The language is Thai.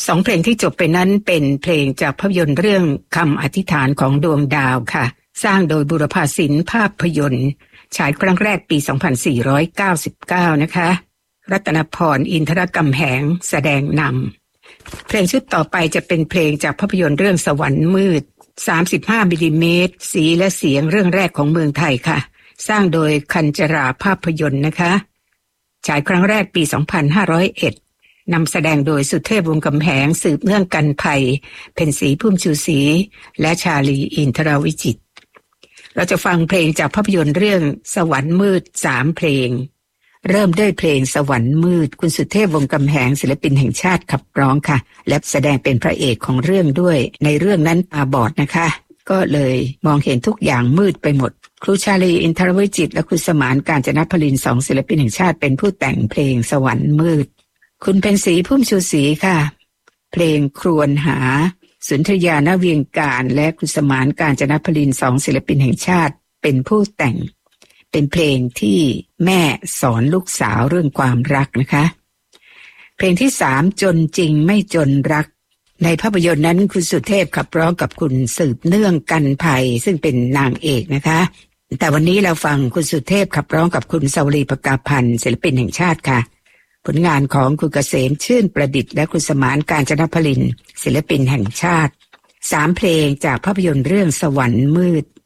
2เพลงที่จบไปนั้นเป็นเพลงจากภาพยนตร์เรื่องคำอธิษฐานของดวงดาวค่ะสร้างโดยบุรพาศิลป์ภาพยนตร์ฉายครั้งแรกปี 2499 นะคะรัตนพร อินทรกำแหงแสดงนำเพลงชุดต่อไปจะเป็นเพลงจากภาพยนตร์เรื่องสวรรค์มืด35มิลลิเมตรสีและเสียงเรื่องแรกของเมืองไทยค่ะสร้างโดยคัญจราภาพยนตร์นะคะฉายครั้งแรกปี 2501 นำแสดงโดยสุเทพวงศ์กำแหงสืบเนื่องกันภัยเพ็ญศรีพุ่มชูศรีและชาลีอินทรวิจิตรเราจะฟังเพลงจากภาพยนตร์เรื่องสวรรค์มืด3เพลงเริ่มด้วยเพลงสวรรค์มืดคุณสุเทพวงศ์กำแหงศิลปินแห่งชาติขับร้องค่ะและแสดงเป็นพระเอกของเรื่องด้วยในเรื่องนั้นตาบอดนะคะก็เลยมองเห็นทุกอย่างมืดไปหมดครูชาลีอินทรวิจิตรและครูสมานกาญจนพลิน2ศิลปินแห่งชาติเป็นผู้แต่งเพลงสวรรค์มืดคุณเพ็ญศรีพุ่มชูศรีค่ะเพลงครวญหาสุนทรยาณเวียงการและครูสมานกาญจนพลิน2ศิลปินแห่งชาติเป็นผู้แต่งเป็นเพลงที่แม่สอนลูกสาวเรื่องความรักนะคะเพลงที่3จนจริงไม่จนรักในภาพยนตร์นั้นคุณสุเทพขับร้องกับคุณสืบเนื่องกันภัยซึ่งเป็นนางเอกนะคะแต่วันนี้เราฟังคุณสุเทพขับร้องกับคุณสาวรีประกาพันธ์ศิลปินแห่งชาติค่ะผลงานของคุณเกษมชื่นประดิษฐ์และคุณสมานกาญจนพลินศิลปินแห่งชาติ3เพลงจากภาพยนตร์เรื่องสวรรค์มืด